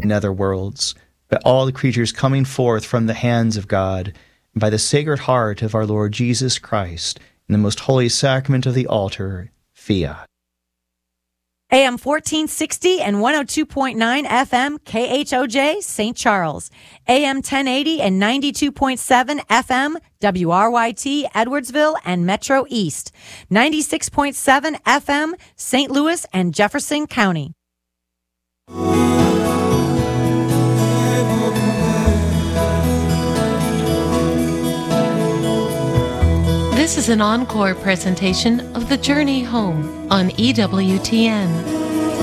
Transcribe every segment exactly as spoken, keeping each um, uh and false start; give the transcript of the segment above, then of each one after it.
nether worlds, but all the creatures coming forth from the hands of God, and by the Sacred Heart of our Lord Jesus Christ, in the most holy sacrament of the altar, Fiat. A M fourteen sixty and one oh two point nine F M K H O J Saint Charles. A M ten eighty and ninety-two point seven F M W R Y T Edwardsville and Metro East. ninety-six point seven F M Saint Louis and Jefferson County. This is an encore presentation of The Journey Home on E W T N.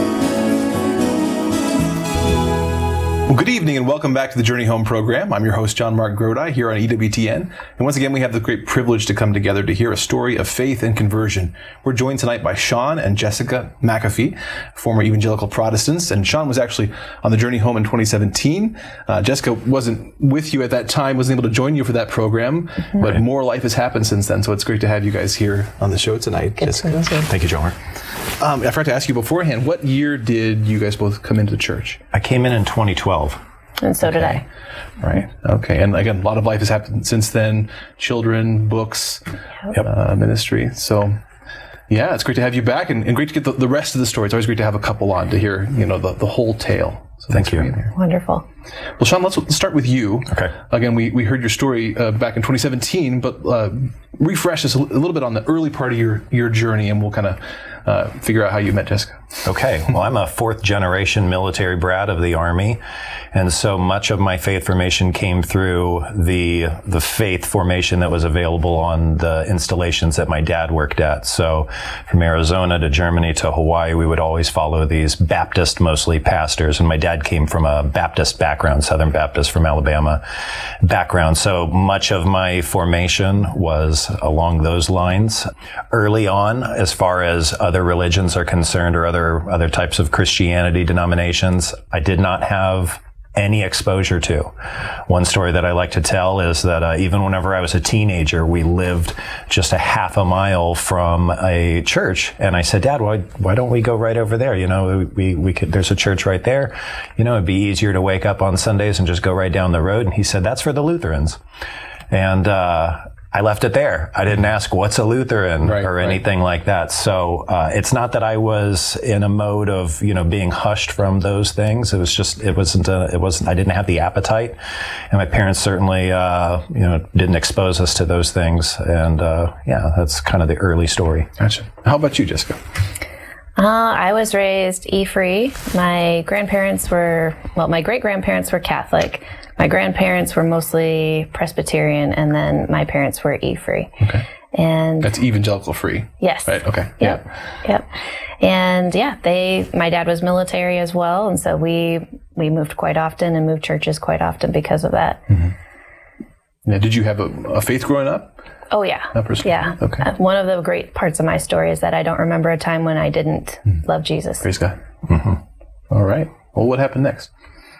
Well, good evening and welcome back to the Journey Home program. I'm your host, John Mark Grodi, here on E W T N. And once again, we have the great privilege to come together to hear a story of faith and conversion. We're joined tonight by Sean and Jessica McAfee, former evangelical Protestants. And Sean was actually on the Journey Home in twenty seventeen. Uh, Jessica wasn't with you at that time, wasn't able to join you for that program, mm-hmm. but more life has happened since then. So it's great to have you guys here on the show tonight. Good Jessica. To Thank you, John Mark. Um, I forgot to ask you beforehand, what year did you guys both come into the church? I came in in twenty twelve. And so okay. did I. Right. Okay. And again, a lot of life has happened since then. Children, books, yep. uh, ministry. So, yeah, it's great to have you back and, and great to get the, the rest of the story. It's always great to have a couple on to hear, you know, the, the whole tale. So Thank you. Wonderful. Well, Sean, let's, let's start with you. Okay. Again, we, we heard your story uh, back in twenty seventeen, but uh, refresh us a, l- a little bit on the early part of your, your journey, and we'll kind of uh, figure out how you met Jessica. Okay. Well, I'm a fourth generation military brat of the Army. And so much of my faith formation came through the the faith formation that was available on the installations that my dad worked at. So from Arizona to Germany to Hawaii, we would always follow these Baptist, mostly pastors. And my dad came from a Baptist background, Southern Baptist from Alabama background. So much of my formation was along those lines. Early on, as far as other religions are concerned or other other types of Christianity denominations, I did not have any exposure to. One story that I like to tell is that uh, even whenever I was a teenager, we lived just a half a mile from a church, and I said, Dad, why why don't we go right over there? You know, we we could. There's a church right there. You know, it'd be easier to wake up on Sundays and just go right down the road. And he said, that's for the Lutherans. And uh I left it there. I didn't ask what's a Lutheran right, or anything right. like that. So uh, it's not that I was in a mode of, you know, being hushed from those things. It was just, it wasn't, a, it wasn't, I didn't have the appetite. And my parents certainly, uh, you know, didn't expose us to those things. And uh, yeah, that's kind of the early story. Gotcha. How about you, Jessica? Uh, I was raised E-free. My grandparents were, well, my great-grandparents were Catholic. My grandparents were mostly Presbyterian, and then my parents were E-free. Okay. And that's evangelical free. Yes. Right. Okay. Yep. Yeah. Yep. And yeah, they, my dad was military as well. And so we, we moved quite often and moved churches quite often because of that. Mm-hmm. Now, did you have a, a faith growing up? Oh, yeah. Yeah. Okay. Uh, one of the great parts of my story is that I don't remember a time when I didn't mm. love Jesus. Praise God. Mm-hmm. All right. Well, what happened next?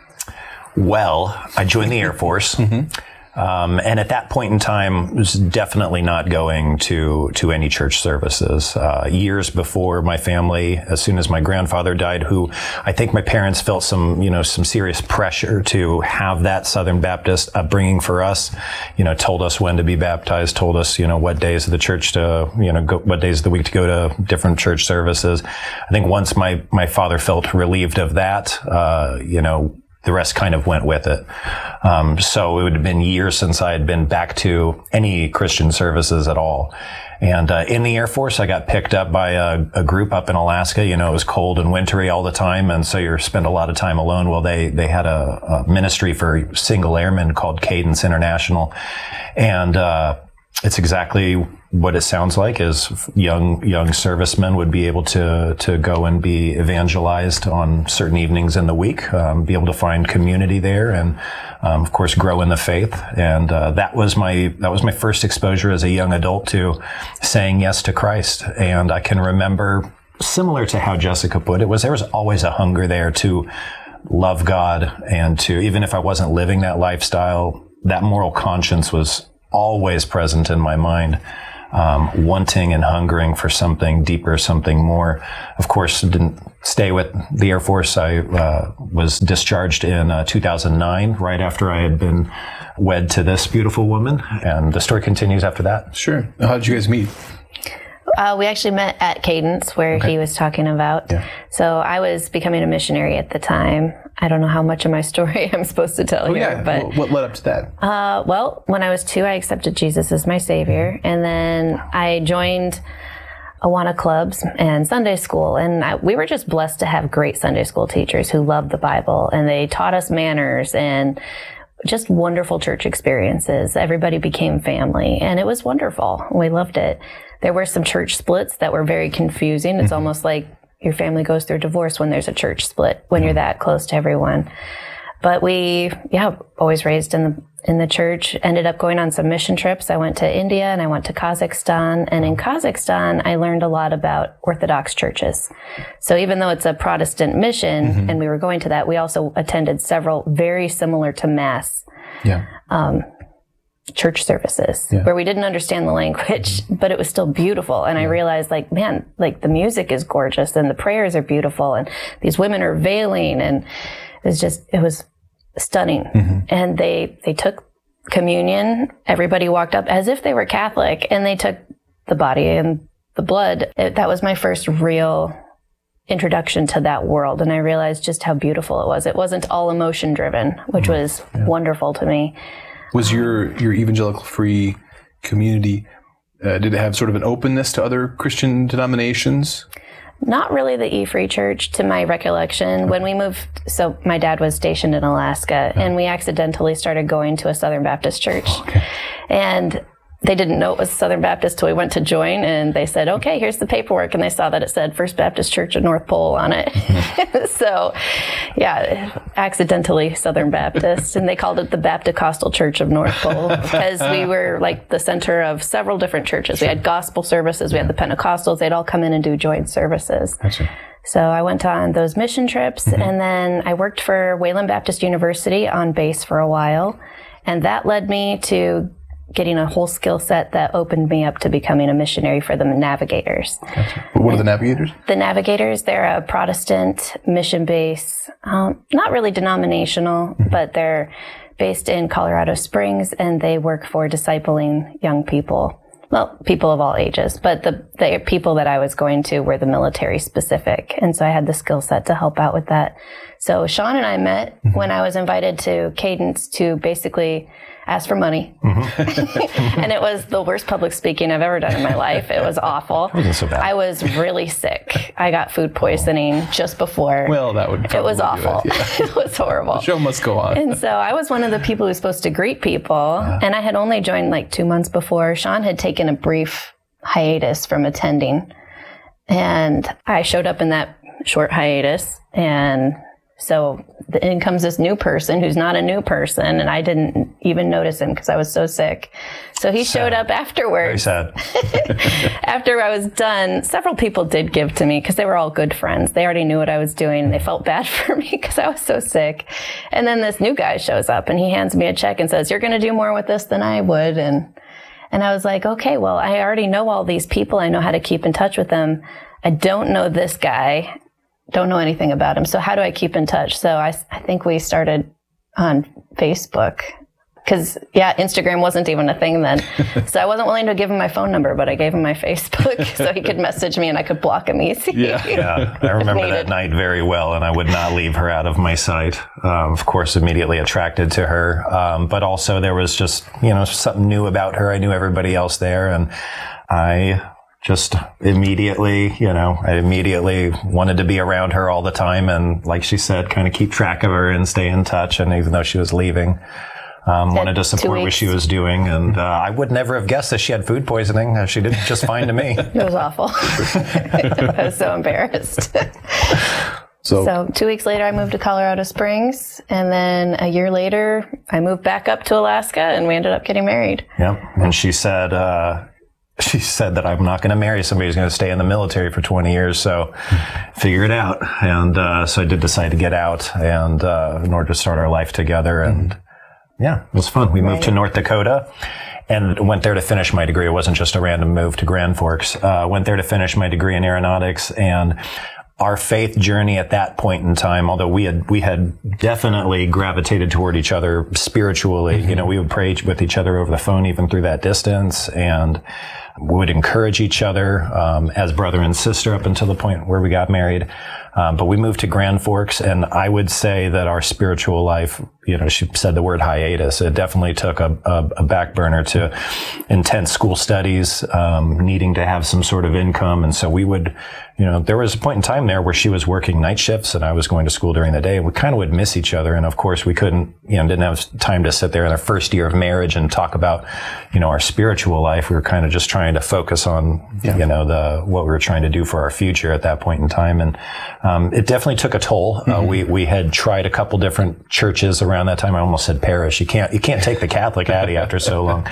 Well, I joined the Air Force. Mm-hmm. Um, and at that point in time, was definitely not going to to any church services. Uh, years before my family, as soon as my grandfather died, who I think my parents felt some, you know, some serious pressure to have that Southern Baptist upbringing for us. You know, told us when to be baptized, told us, you know, what days of the church to, you know, go, what days of the week to go to different church services. I think once my my father felt relieved of that, uh, you know. The rest kind of went with it. Um, so it would have been years since I had been back to any Christian services at all. And uh, in the Air Force, I got picked up by a, a group up in Alaska. You know, it was cold and wintry all the time, and so you spend a lot of time alone. Well, they they had a, a ministry for single airmen called Cadence International, and uh, it's exactly what it sounds like is young young servicemen would be able to to go and be evangelized on certain evenings in the week, um, be able to find community there, and um, of course grow in the faith. And uh, that was my that was my first exposure as a young adult to saying yes to Christ. And I can remember, similar to how Jessica put it, was there was always a hunger there to love God, and to, even if I wasn't living that lifestyle, that moral conscience was always present in my mind. um, wanting and hungering for something deeper, something more. Of course, didn't stay with the Air Force. I uh, was discharged in uh, two thousand nine, right after I had been wed to this beautiful woman, and the story continues after that. Sure. How did you guys meet? Uh, we actually met at Cadence, where Okay. he was talking about. Yeah. So I was becoming a missionary at the time. I don't know how much of my story I'm supposed to tell Oh, here, yeah. but Well, what led up to that? uh, well, when I was two, I accepted Jesus as my Savior, and then I joined Awana clubs and Sunday school, and I, we were just blessed to have great Sunday school teachers who loved the Bible, and they taught us manners and just wonderful church experiences. Everybody became family, and it was wonderful. We loved it. There were some church splits that were very confusing. It's almost like your family goes through divorce when there's a church split, when you're that close to everyone. But we, yeah, always raised in the in the church. Ended up going on some mission trips. I went to India and I went to Kazakhstan. And in Kazakhstan, I learned a lot about Orthodox churches. So even though it's a Protestant mission, mm-hmm. and we were going to that, we also attended several very similar to Mass Yeah. um, church services Yeah. where we didn't understand the language, but it was still beautiful. And I realized, like, man, like the music is gorgeous and the prayers are beautiful and these women are veiling, and it was just, it was stunning. Mm-hmm. And they, they took communion. Everybody walked up as if they were Catholic, and they took the body and the blood. It, that was my first real introduction to that world. And I realized just how beautiful it was. It wasn't all emotion driven, which mm-hmm. was yeah. wonderful to me. Was your, your evangelical free community, uh, did it have sort of an openness to other Christian denominations? Not really the E-Free Church, to my recollection. When we moved, so my dad was stationed in Alaska, and we accidentally started going to a Southern Baptist church. Okay. And they didn't know it was Southern Baptist till we went to join, and they said, okay, here's the paperwork. And they saw that it said First Baptist Church of North Pole on it. Mm-hmm. So, yeah, accidentally Southern Baptist. And they called it the Baptist Church of North Pole because we were like the center of several different churches. Sure. We had gospel services, we had the Pentecostals, they'd all come in and do joint services. Gotcha. So I went on those mission trips, mm-hmm. and then I worked for Wayland Baptist University on base for a while. And that led me to getting a whole skill set that opened me up to becoming a missionary for the Navigators. Gotcha. What are the Navigators? The Navigators, they're a Protestant mission base, um, not really denominational, mm-hmm. but they're based in Colorado Springs, and they work for discipling young people. Well, people of all ages, but the, the people that I was going to were the military specific. And so I had the skill set to help out with that. So Sean and I met mm-hmm. when I was invited to Cadence to basically ask for money. Mm-hmm. And it was the worst public speaking I've ever done in my life. It was awful. It wasn't so bad. I was really sick. I got food poisoning just before. Well, that would It was awful. It, yeah. It was horrible. The show must go on. And so I was one of the people who was supposed to greet people. Yeah. And I had only joined like two months before. Sean had taken a brief hiatus from attending. And I showed up in that short hiatus, and so in comes this new person who's not a new person, and I didn't even notice him because I was so sick. So he sad. showed up afterwards. Very sad. After I was done, several people did give to me because they were all good friends. They already knew what I was doing, and they felt bad for me because I was so sick. And then this new guy shows up, and he hands me a check and says, "You're going to do more with this than I would." And and I was like, okay, well, I already know all these people. I know how to keep in touch with them. I don't know this guy. Don't know anything about him. So how do I keep in touch? So I, I think we started on Facebook because, yeah, Instagram wasn't even a thing then. So I wasn't willing to give him my phone number, but I gave him my Facebook so he could message me and I could block him easy. Yeah, yeah. I remember that night very well, and I would not leave her out of my sight. Um, of course, immediately attracted to her. Um, but also there was just, you know, something new about her. I knew everybody else there, and I just immediately, you know, I immediately wanted to be around her all the time. And like she said, kind of keep track of her and stay in touch. And even though she was leaving, um, wanted to support what she was doing. And uh, I would never have guessed that she had food poisoning. She did just fine to me. It was awful. I was so embarrassed. So, so two weeks later, I moved to Colorado Springs. And then a year later, I moved back up to Alaska, and we ended up getting married. Yep. And she said, uh, She said that I'm not going to marry somebody who's going to stay in the military for twenty years, so figure it out. And uh, so I did decide to get out and uh, in order to start our life together. And Yeah, it was fun. We right. moved to North Dakota and went there to finish my degree. It wasn't just a random move to Grand Forks. Uh, went there to finish my degree in aeronautics, and our faith journey at that point in time, although we had we had definitely gravitated toward each other spiritually, mm-hmm. you know, we would pray with each other over the phone even through that distance, and we would encourage each other um, as brother and sister up until the point where we got married. Um, but we moved to Grand Forks, and I would say that our spiritual life, you know, she said the word hiatus. It definitely took a, a, a back burner to intense school studies, um, needing to have some sort of income. And so we would, you know, there was a point in time there where she was working night shifts and I was going to school during the day, and we kind of would miss each other. And of course we couldn't, you know, didn't have time to sit there in our first year of marriage and talk about, you know, our spiritual life. We were kind of just trying to focus on, yeah. you know, the, what we were trying to do for our future at that point in time. And, um, it definitely took a toll. Mm-hmm. Uh, we, we had tried a couple different churches around that time. I almost said parish. You can't, you can't take the Catholic out of you after so long.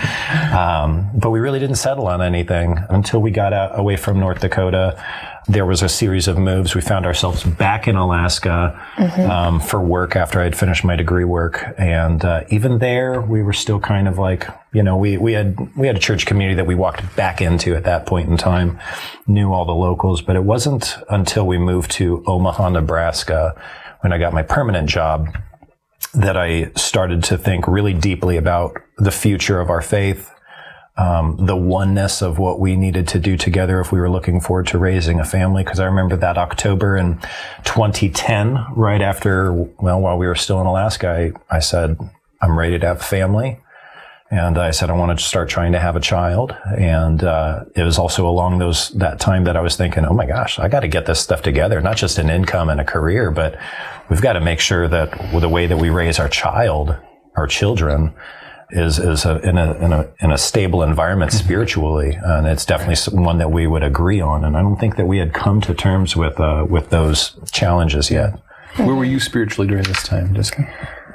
Um, but we really didn't settle on anything until we got out away from North Dakota. There was a series of moves. We found ourselves back in Alaska mm-hmm. um, for work after I had finished my degree work, and uh, even there, we were still kind of like, you know, we we had we had a church community that we walked back into at that point in time, knew all the locals, but it wasn't until we moved to Omaha, Nebraska, when I got my permanent job, that I started to think really deeply about the future of our faith. Um, the oneness of what we needed to do together if we were looking forward to raising a family. Because I remember that October in twenty ten, right after, well, while we were still in Alaska, I, I said, I'm ready to have a family. And I said, I wanted to start trying to have a child. And, uh, it was also along those, that time that I was thinking, oh my gosh, I got to get this stuff together, not just an income and a career, but we've got to make sure that the way that we raise our child, our children, is is a, in a in a in a stable environment spiritually, and it's definitely one that we would agree on. And I don't think that we had come to terms with uh, with those challenges yet. Where were you spiritually during this time, Jessica?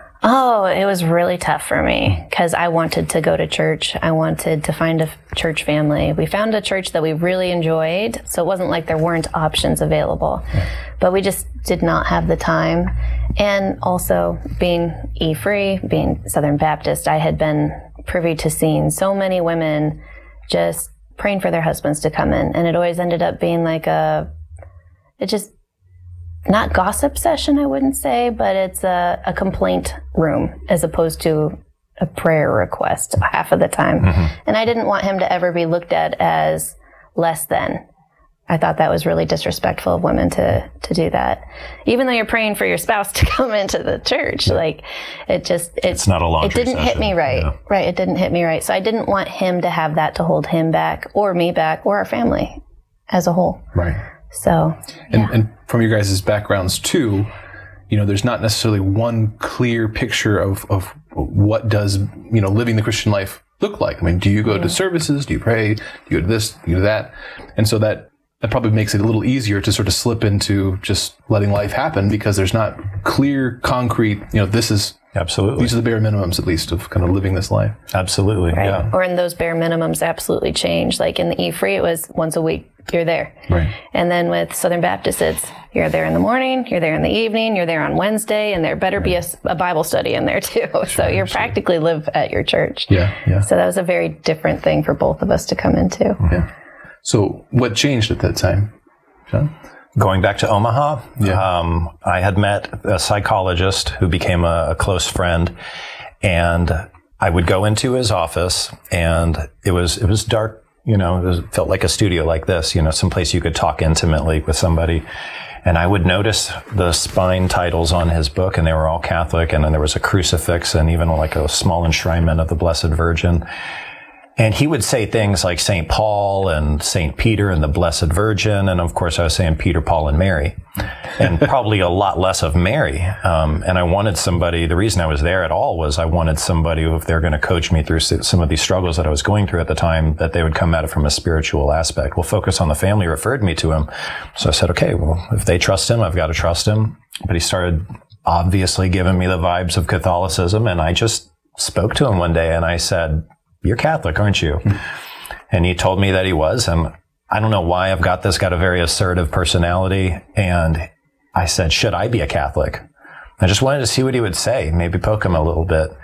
Oh, it was really tough for me because I wanted to go to church. I wanted to find a church family. We found a church that we really enjoyed, so it wasn't like there weren't options available. Yeah. But we just did not have the time. And also, being E-Free, being Southern Baptist, I had been privy to seeing so many women just praying for their husbands to come in. And it always ended up being like a, it just, not gossip session, I wouldn't say, but it's a, a complaint room as opposed to a prayer request half of the time. Mm-hmm. And I didn't want him to ever be looked at as less than. I thought that was really disrespectful of women to, to do that. Even though you're praying for your spouse to come into the church, yeah. like it just, it, it's not a laundry it didn't session. hit me right. Yeah. Right. It didn't hit me right. So I didn't want him to have that to hold him back or me back or our family as a whole. Right. So, and, yeah. and from your guys' backgrounds too, you know, there's not necessarily one clear picture of, of what does, you know, living the Christian life look like. I mean, do you go yeah. to services? Do you pray? Do you go to this? Do you go to that? And so that, that probably makes it a little easier to sort of slip into just letting life happen because there's not clear, concrete, you know, this is, absolutely, these are the bare minimums at least of kind of living this life. Absolutely. Right. Yeah. Or in those bare minimums absolutely change. Like in the E-Free, it was once a week, you're there. Right. And then with Southern Baptist, it's you're there in the morning, you're there in the evening, you're there on Wednesday, and there better right. be a, a Bible study in there too. Sure, so you practically live at your church. Yeah, yeah. So that was a very different thing for both of us to come into. Yeah. So what changed at that time, John? Going back to Omaha, yeah. um, I had met a psychologist who became a, a close friend, and I would go into his office, and it was it was dark. You know, it was, felt like a studio like this. You know, someplace you could talk intimately with somebody. And I would notice the spine titles on his book, and they were all Catholic. And then there was a crucifix, and even like a small enshrinement of the Blessed Virgin. And he would say things like Saint Paul and Saint Peter and the Blessed Virgin. And of course, I was saying Peter, Paul, and Mary, and probably a lot less of Mary. Um, and I wanted somebody, the reason I was there at all was I wanted somebody who, if they're going to coach me through some of these struggles that I was going through at the time, that they would come at it from a spiritual aspect. Well, Focus on the Family referred me to him. So I said, okay, well, if they trust him, I've got to trust him. But he started obviously giving me the vibes of Catholicism. And I just spoke to him one day and I said, you're Catholic, aren't you? Mm-hmm. And he told me that he was. And I don't know why I've got this, got a very assertive personality. And I said, should I be a Catholic? I just wanted to see what he would say, maybe poke him a little bit.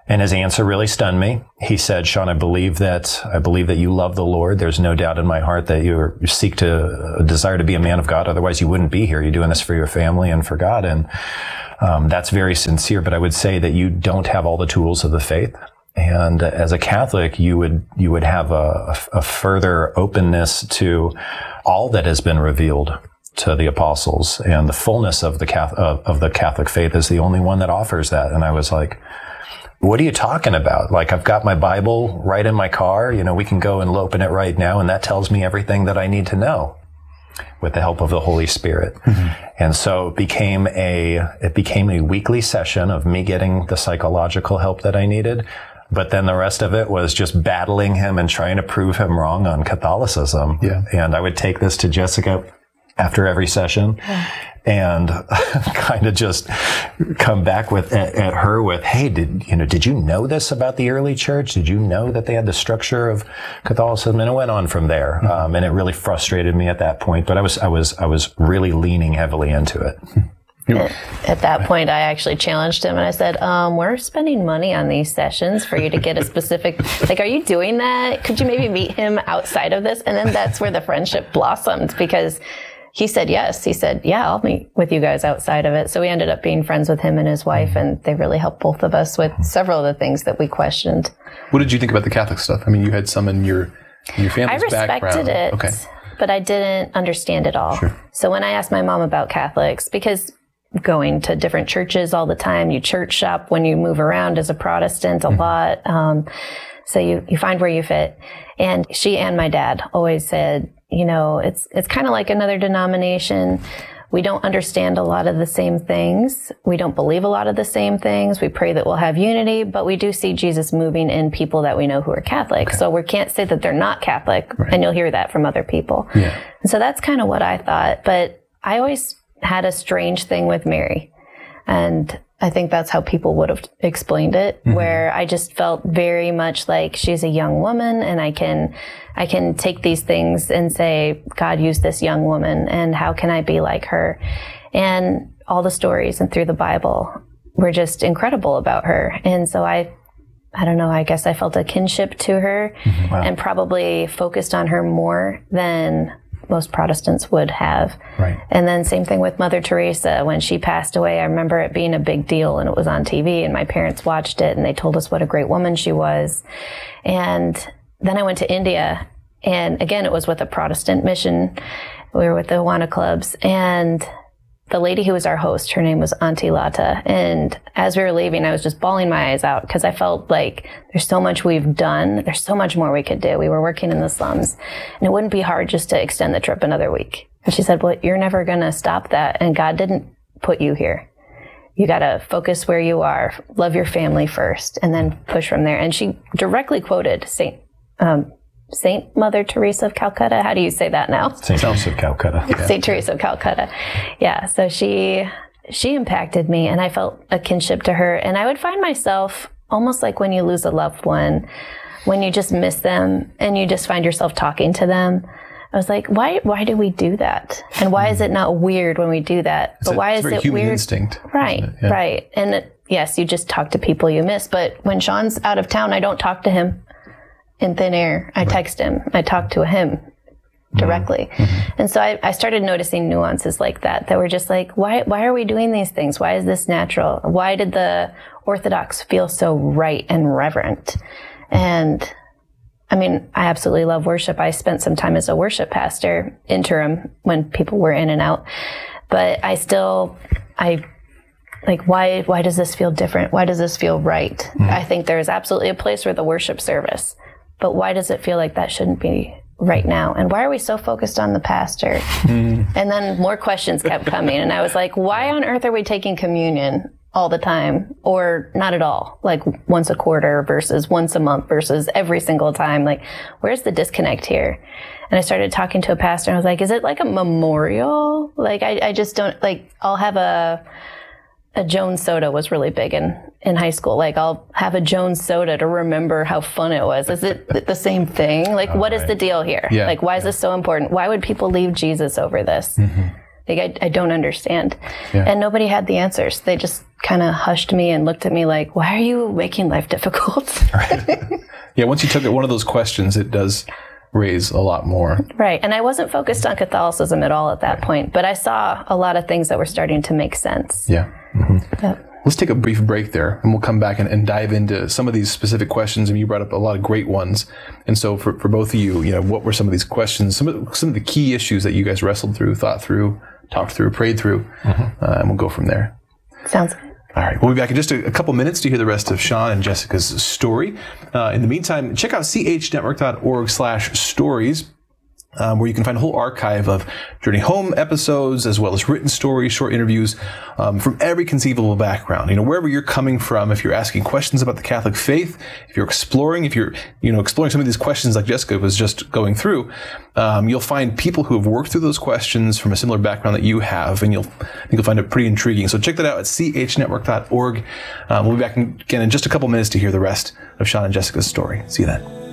And his answer really stunned me. He said, Sean, I believe that, I believe that you love the Lord. There's no doubt in my heart that you seek to, uh, desire to be a man of God. Otherwise you wouldn't be here. You're doing this for your family and for God. And, um, that's very sincere, but I would say that you don't have all the tools of the faith. And as a Catholic, you would, you would have a, a further openness to all that has been revealed to the apostles, and the fullness of the Catholic, of, of the Catholic faith is the only one that offers that. And I was like, what are you talking about? Like, I've got my Bible right in my car. You know, we can go and open it right now, and that tells me everything that I need to know with the help of the Holy Spirit. Mm-hmm. And so it became a, it became a weekly session of me getting the psychological help that I needed. But then the rest of it was just battling him and trying to prove him wrong on Catholicism. Yeah. And I would take this to Jessica after every session. Yeah. And kind of just come back with at, at her with, hey, did you know? Did you know this about the early church? Did you know that they had the structure of Catholicism? And it went on from there, mm-hmm. um, and it really frustrated me at that point. But I was, I was, I was really leaning heavily into it. At, at that point, I actually challenged him, and I said, um, "We're spending money on these sessions for you to get a specific. Like, are you doing that? Could you maybe meet him outside of this?" And then that's where the friendship blossomed, because he said yes. He said, yeah, I'll meet with you guys outside of it. So we ended up being friends with him and his wife, and they really helped both of us with several of the things that we questioned. What did you think about the Catholic stuff? I mean, you had some in your, in your family's background. I background. respected it, okay. But I didn't understand it all. Sure. So when I asked my mom about Catholics, because going to different churches all the time, you church shop when you move around as a Protestant a mm-hmm. lot. Um, so you, you find where you fit. And she and my dad always said, you know, it's, it's kind of like another denomination. We don't understand a lot of the same things. We don't believe a lot of the same things. We pray that we'll have unity, but we do see Jesus moving in people that we know who are Catholic. Okay. So we can't say that they're not Catholic, right. And you'll hear that from other people. Yeah. And so that's kind of what I thought. But I always had a strange thing with Mary. And I think that's how people would have explained it, mm-hmm. where I just felt very much like she's a young woman, and I can, I can take these things and say, God used this young woman, and how can I be like her? And all the stories and through the Bible were just incredible about her. And so I, I don't know, I guess I felt a kinship to her, mm-hmm. Wow. And probably focused on her more than most Protestants would have. Right. And then same thing with Mother Teresa. When she passed away, I remember it being a big deal, and it was on T V, and my parents watched it, and they told us what a great woman she was. And then I went to India, and again, it was with a Protestant mission. We were with the Awana clubs, and the lady who was our host, her name was Auntie Lata. And as we were leaving, I was just bawling my eyes out, because I felt like there's so much we've done. There's so much more we could do. We were working in the slums, and it wouldn't be hard just to extend the trip another week. And she said, well, you're never going to stop that. And God didn't put you here. You got to focus where you are, love your family first, and then push from there. And she directly quoted Saint, um, Saint Mother Teresa of Calcutta. How do you say that now? Saint Teresa of Calcutta. Yeah. Saint Teresa of Calcutta. Yeah. So she, she impacted me, and I felt a kinship to her. And I would find myself almost like when you lose a loved one, when you just miss them and you just find yourself talking to them. I was like, why, why do we do that? And why is it not weird when we do that? It's but a, why it's is a it human weird? Instinct, right. Yeah. Right. And it, yes, you just talk to people you miss. But when Sean's out of town, I don't talk to him in thin air. I text him. I talk to him directly. Mm-hmm. And so I, I started noticing nuances like that, that were just like, why, why are we doing these things? Why is this natural? Why did the Orthodox feel so right and reverent? And I mean, I absolutely love worship. I spent some time as a worship pastor, interim, when people were in and out. But I still, I, like, why, why does this feel different? Why does this feel right? Mm-hmm. I think there is absolutely a place for the worship service. But why does it feel like that shouldn't be right now? And why are we so focused on the pastor? Mm. And then more questions kept coming. And I was like, why on earth are we taking communion all the time, or not at all? Like once a quarter versus once a month versus every single time. Like, where's the disconnect here? And I started talking to a pastor, and I was like, is it like a memorial? Like, I, I just don't, like, I'll have a, a Jones soda was really big in, in high school. Like, I'll have a Jones soda to remember how fun it was. Is it the same thing? Like, oh, what right. is the deal here? Yeah. Like, why is this so important? Why would people leave Jesus over this? Mm-hmm. Like, I, I don't understand. Yeah. And nobody had the answers. They just kind of hushed me and looked at me like, why are you making life difficult? Right. Yeah, once you took it, one of those questions, it does raise a lot more. Right. And I wasn't focused on Catholicism at all at that point, but I saw a lot of things that were starting to make sense. Yeah. Mm-hmm. Yep. Let's take a brief break there, and we'll come back and, and dive into some of these specific questions. And you brought up a lot of great ones. And so for, for both of you, you know, what were some of these questions, some of, some of the key issues that you guys wrestled through, thought through, talked through, prayed through, mm-hmm. uh, and we'll go from there. Sounds good. All right. We'll be back in just a, a couple minutes to hear the rest of Sean and Jessica's story. Uh, in the meantime, check out chnetwork.org slash stories. Um, where you can find a whole archive of Journey Home episodes, as well as written stories, short interviews um, from every conceivable background. You know, wherever you're coming from, if you're asking questions about the Catholic faith, if you're exploring, if you're, you know, exploring some of these questions like Jessica was just going through, um, you'll find people who have worked through those questions from a similar background that you have, and you'll, I think you'll find it pretty intriguing. So check that out at c h network dot org. Um, we'll be back again in just a couple minutes to hear the rest of Sean and Jessica's story. See you then.